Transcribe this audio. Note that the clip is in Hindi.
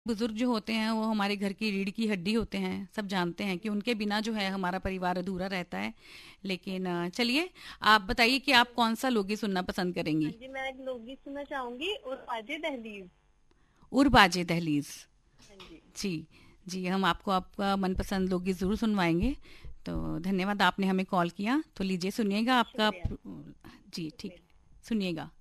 बुजुर्ग जो होते हैं वो हमारे घर की रीढ़ की हड्डी होते हैं, सब जानते हैं कि उनके बिना जो है हमारा परिवार अधूरा रहता है। लेकिन चलिए, आप बताइए कि आप कौन सा लोकगीत सुनना पसंद हाँ करेंगी। जी, मैं एक लोकगीत सुनना चाहूंगी, और बाजे दहलीज। उरबाजे दहलीज। हाँ जी। जी। जी, हम आपको आपका मनपसंद लोकगीत ज़रूर सुनवाएंगे। तो धन्यवाद, आपने हमें कॉल किया। तो लीजिए सुनिएगा आपका शुक्रिया। जी ठीक, शुक्रिया। सुनिएगा।